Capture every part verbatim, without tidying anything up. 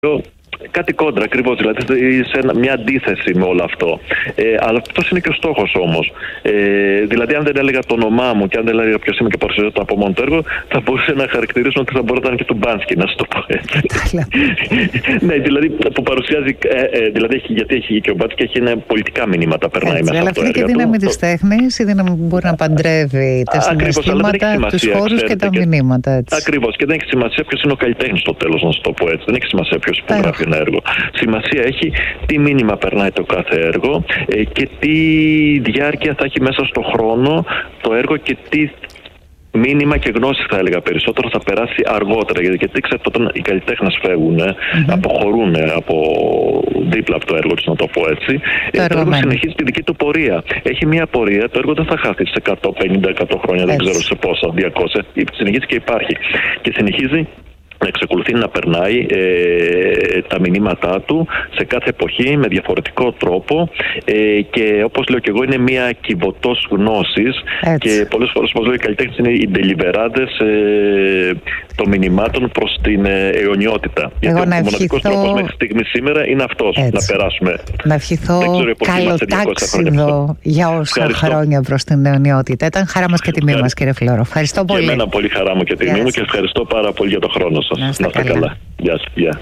Κάτι κόντρα, ακριβώς, δηλαδή σε μια αντίθεση με όλο αυτό. Ε, αλλά αυτός είναι και ο στόχος όμως. Ε, δηλαδή, αν δεν έλεγα το όνομά μου και αν δεν έλεγα ποιος είμαι και παρουσιαζόταν από μόνο το έργο, θα μπορούσε να χαρακτηρίσουν ότι θα μπορούσε να είναι και του Μπάνσκι, να σου το πω έτσι. Ναι, δηλαδή που παρουσιάζει. Ε, ε, δηλαδή, έχει, γιατί έχει και ο Μπάνσκι έχει ένα πολιτικά μηνύματα περνάει έτσι, μέσα από το έργο. Αλλά αυτή είναι και η δύναμη της τέχνης, η δύναμη που μπορεί να παντρεύει τα συναισθήματα, τους χώρους και τα μηνύματα. Ακριβώς. Και δεν έχει σημασία ποιος είναι ο καλλιτέχνης στο τέλος, να σου το πω έτσι. Δεν έχει σημασία ποιος υπογράφει ένα έργο. Σημασία έχει τι μήνυμα περνάει το κάθε έργο ε, και τι διάρκεια θα έχει μέσα στο χρόνο το έργο και τι μήνυμα και γνώση, θα έλεγα περισσότερο, θα περάσει αργότερα. Γιατί, γιατί ξέρετε, όταν οι καλλιτέχνες φεύγουν, mm-hmm. αποχωρούν από δίπλα από το έργο τους, να το πω έτσι, το, το έργο συνεχίζει τη δική του πορεία. Έχει μια πορεία, το έργο δεν θα χάσει σε εκατό πενήντα εκατό χρόνια, έτσι. Δεν ξέρω σε πόσα, διακόσια, συνεχίζει και υπάρχει. Και συνεχίζει να εξακολουθεί να περνάει ε, τα μηνύματά του σε κάθε εποχή με διαφορετικό τρόπο ε, και όπως λέω και εγώ είναι μια κυβωτός γνώσης και πολλές φορές, όπως λέω, οι καλλιτέχνες είναι οι ντελιβεράντες ε, των μηνυμάτων προς την ε, αιωνιότητα. Εγώ γιατί ο μοναδικός τρόπος μέχρι στιγμή σήμερα είναι αυτός, έτσι. Να περάσουμε. Να ευχηθώ καλό τάξιδο για όσα Ευχαριστώ. χρόνια προς την αιωνιότητα. Ήταν χαρά μας και τιμή μας, κύριε Φλόρο. Ευχαριστώ πολύ. Και εμένα πολύ χαρά μου και τιμή μου και ευχαριστώ πάρα πολύ για το χρόνο σας. Να είστε καλά. καλά. Γεια σας. Γεια.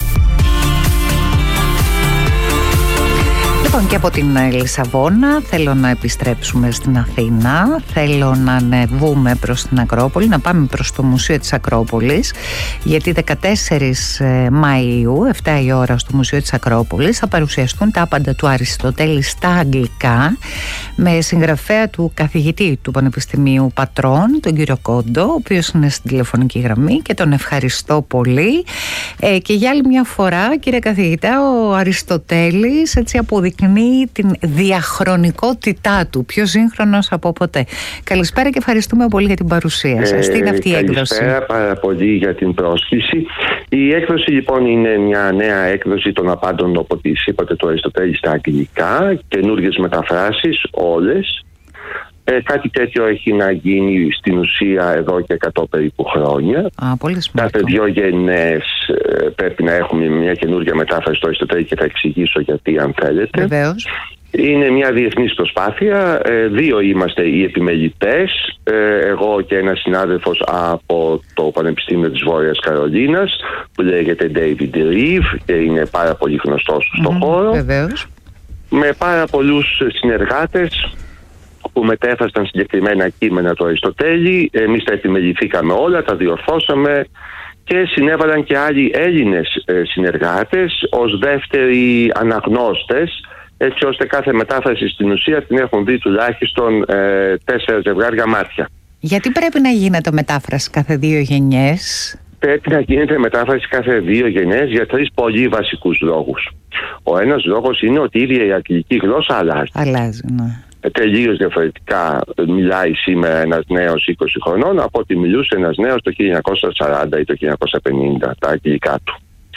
Λοιπόν, και από την Λισαβόνα θέλω να επιστρέψουμε στην Αθήνα, θέλω να ανεβούμε προς την Ακρόπολη, να πάμε προς το Μουσείο της Ακρόπολης, γιατί δεκατέσσερις Μαΐου, επτά η ώρα, στο Μουσείο της Ακρόπολης θα παρουσιαστούν τα άπαντα του Αριστοτέλη στα αγγλικά, με συγγραφέα του καθηγητή του Πανεπιστημίου Πατρών, τον κύριο Κόντο, ο οποίος είναι στην τηλεφωνική γραμμή και τον ευχαριστώ πολύ. Ε, και για άλλη μια φορά, κύριε καθηγητά, ο Αριστοτέλης έτσι αποδεικνύει την διαχρονικότητά του, πιο σύγχρονος από ποτέ. Καλησπέρα και ευχαριστούμε πολύ για την παρουσία σας. Τι είναι αυτή η έκδοση? Καλησπέρα, πάρα πολύ για την πρόσκληση. Η έκδοση λοιπόν είναι μια νέα έκδοση των απάντων, όπως είπατε, του Αριστοτέλη στα αγγλικά, καινούργιες μεταφράσεις όλες. Ε, κάτι τέτοιο έχει να γίνει στην ουσία εδώ και εκατό περίπου χρόνια. Α, πολύ Κάθε δύο γενναίες ε, πρέπει να έχουμε μια καινούργια μετάφραση του Αριστοτέλη και θα εξηγήσω γιατί, αν θέλετε. Βεβαίως. Είναι μια διεθνής προσπάθεια. Ε, δύο είμαστε οι επιμελητές, ε, εγώ και ένας συνάδελφος από το Πανεπιστήμιο της Βόρειας Καρολίνας που λέγεται David Reeve και είναι πάρα πολύ γνωστός στον mm, χώρο. Βεβαίως. Με πάρα πολλούς συνεργάτες που μετέφρασαν συγκεκριμένα κείμενα του Αριστοτέλη. Εμείς τα επιμεληθήκαμε όλα, τα διορθώσαμε και συνέβαλαν και άλλοι Έλληνες συνεργάτες ως δεύτεροι αναγνώστες, έτσι ώστε κάθε μετάφραση στην ουσία την έχουν δει τουλάχιστον ε, τέσσερα ζευγάρια μάτια. Γιατί πρέπει να γίνεται μετάφραση κάθε δύο γενιές? Πρέπει να γίνεται μετάφραση κάθε δύο γενιές για τρεις πολύ βασικούς λόγους. Ο ένας λόγος είναι ότι η ίδια η αγγλική γλώσσα αλλάζει. Αλλάζει, ναι. Τελείως διαφορετικά μιλάει σήμερα ένας νέος είκοσι χρονών από ό,τι μιλούσε ένας νέος το χίλια εννιακόσια σαράντα ή το χίλια εννιακόσια πενήντα, τα αγγλικά του.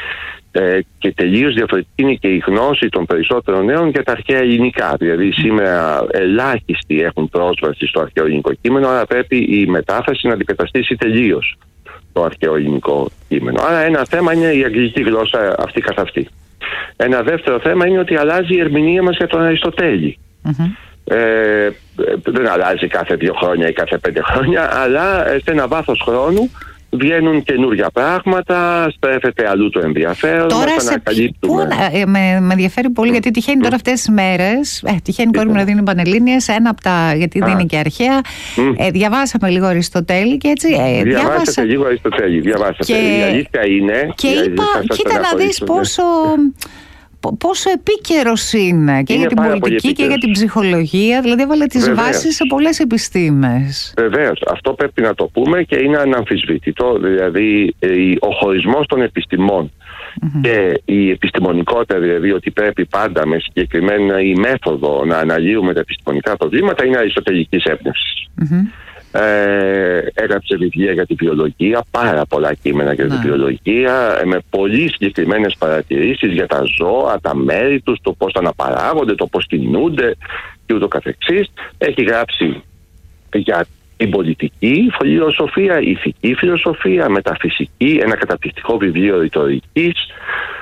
Ε, και τελείως διαφορετική είναι και η γνώση των περισσότερων νέων για τα αρχαία ελληνικά. Δηλαδή σήμερα ελάχιστοι έχουν πρόσβαση στο αρχαίο ελληνικό κείμενο, άρα πρέπει η μετάφραση να αντικαταστήσει τελείως το αρχαίο ελληνικό κείμενο. Άρα ένα θέμα είναι η αγγλική γλώσσα αυτή καθ' αυτή. Ένα δεύτερο θέμα είναι ότι αλλάζει η ερμηνεία μας για τον Αριστοτέλη. Mm-hmm. Ε, δεν αλλάζει κάθε δύο χρόνια ή κάθε πέντε χρόνια, αλλά σε ένα βάθος χρόνου βγαίνουν καινούργια πράγματα, στρέφεται αλλού το ενδιαφέρον. Τώρα σε πού, ε, με, με ενδιαφέρει πολύ, γιατί τυχαίνει mm. τώρα αυτές τις μέρες, ε, τυχαίνει η κόρη μου να δίνει πανελλήνιες, ένα από τα, γιατί ah. δίνει και αρχαία, mm. ε, διαβάσαμε λίγο Αριστοτέλη και έτσι. Ε, διαβάσατε διάβασα... λίγο Αριστοτέλη, διαβάσατε. Και... Η αλήθεια είναι... Και είπα, κοίτα να δεις πόσο... πόσο επίκαιρος είναι και είναι για την πολιτική και για την ψυχολογία, δηλαδή έβαλε τις Βεβαίως. βάσεις σε πολλές επιστήμες. Βεβαίως, αυτό πρέπει να το πούμε και είναι αναμφισβήτητο, δηλαδή ο χωρισμός των επιστημών mm-hmm. και η επιστημονικότητα, δηλαδή ότι πρέπει πάντα με συγκεκριμένη μέθοδο να αναλύουμε τα επιστημονικά προβλήματα, είναι αριστοτελικής έμπνευσης. Mm-hmm. Ε, έγραψε βιβλία για την βιολογία, πάρα πολλά κείμενα για την ναι. βιολογία, με πολύ συγκεκριμένες παρατηρήσεις για τα ζώα, τα μέρη τους, το πώς αναπαράγονται, το πώς κινούνται και ούτω καθεξής. Έχει γράψει για η πολιτική φιλοσοφία, η ηθική φιλοσοφία, μεταφυσική, ένα καταπληκτικό βιβλίο ρητορικής,